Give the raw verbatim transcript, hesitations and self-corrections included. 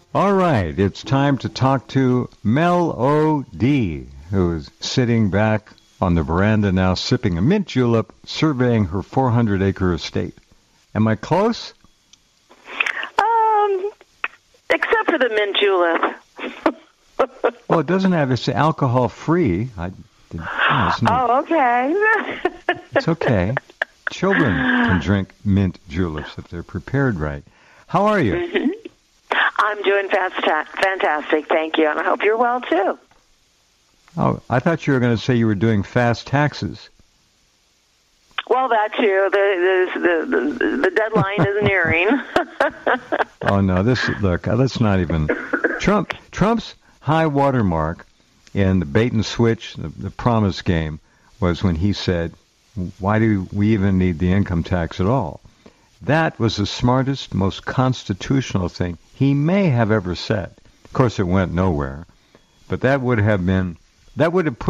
All right, it's time to talk to Mel O D, who is sitting back on the veranda now, sipping a mint julep, surveying her four hundred acre estate. Am I close? Um, except for the mint julep. Well, it doesn't have, it's alcohol-free. I, you know, it's not, oh, okay. It's okay. Children can drink mint juleps if they're prepared right. How are you? Mm-hmm. I'm doing fasta- fantastic, thank you, and I hope you're well, too. Oh, I thought you were going to say you were doing fast taxes. Well, that too. The the the, the deadline is nearing. Oh no! This look. Let's not even. Trump Trump's high watermark in the bait and switch, the, the promise game, was when he said, "Why do we even need the income tax at all?" That was the smartest, most constitutional thing he may have ever said. Of course, it went nowhere, but that would have been that would have put